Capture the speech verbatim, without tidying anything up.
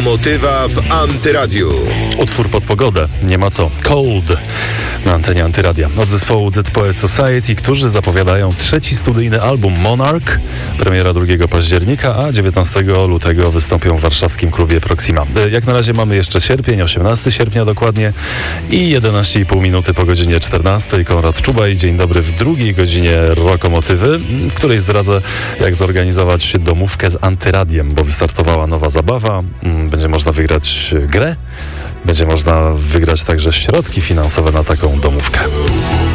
Lokomotywa w Antyradiu. Utwór pod pogodę, nie ma co. Cold na antenie Antyradia. Od zespołu Dead Poets Society, którzy zapowiadają trzeci studyjny album Monarch. Premiera drugiego października, a dziewiętnastego lutego wystąpią w warszawskim klubie Proxima. Jak na razie mamy jeszcze sierpień, osiemnastego sierpnia dokładnie i jedenaście i pół minuty po godzinie czternastej. Konrad Czubaj, dzień dobry w drugiej godzinie Lokomotywy, w której zdradzę, jak zorganizować domówkę z Antyradiem, bo wystartowała nowa zabawa. Będzie można wygrać grę, będzie można wygrać także środki finansowe na taką domówkę.